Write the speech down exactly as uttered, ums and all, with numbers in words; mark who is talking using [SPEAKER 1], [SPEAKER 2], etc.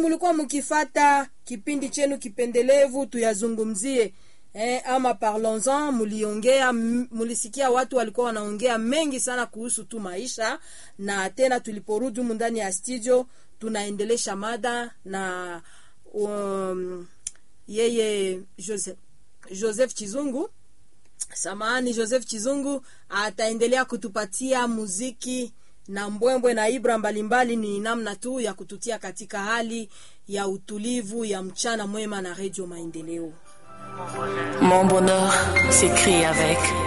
[SPEAKER 1] mulikuwa mkifata kipindi chenu kipendelevu tuyazungumzie. Eh, ama parlons-en, muliongea, mulisikia watu walikuwa wanaongea mengi sana kuhusu tu maisha, na tena tuliporudi ndani ya studio tunaendelesha mada na um, yeye Joseph, Joseph Chizungu samani Joseph Chizungu ataendelea kutupatia muziki na mbwembwe na ibra mbalimbali. Ni namna tu ya kututia katika hali ya utulivu ya mchana mwema na Radio Maendeleo.
[SPEAKER 2] Mon bonheur s'écrit avec